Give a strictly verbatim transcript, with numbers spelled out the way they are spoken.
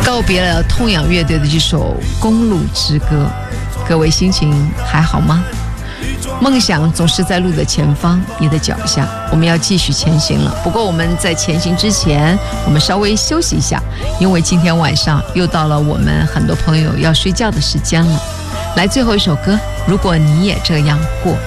告别了痛仰乐队的这首《公路之歌》，各位心情还好吗？梦想总是在路的前方，你的脚下，我们要继续前行了。不过我们在前行之前，我们稍微休息一下，因为今天晚上又到了我们很多朋友要睡觉的时间了。来，最后一首歌，如果你也这样过。